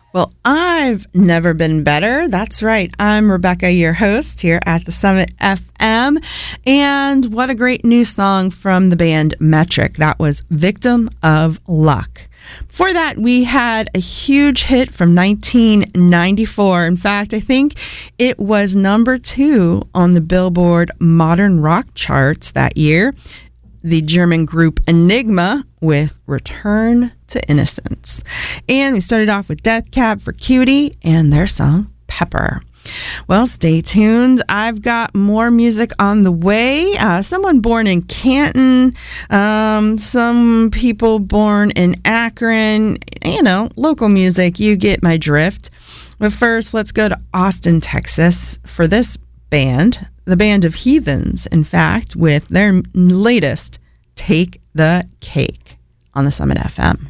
Well, I've never been better. That's right. I'm Rebecca, your host here at the Summit FM. And what a great new song from the band Metric. That was Victim of Luck. Before that, we had a huge hit from 1994. In fact, I think it was number 2 on the Billboard Modern Rock charts that year. The German group Enigma with Return to Innocence. And we started off with Death Cab for Cutie and their song Pepper. Well, stay tuned. I've got more music on the way. Someone born in Canton, some people born in Akron, local music. You get my drift. But first, let's go to Austin, Texas for this band, the Band of Heathens, in fact, with their latest Take the Cake on the Summit FM.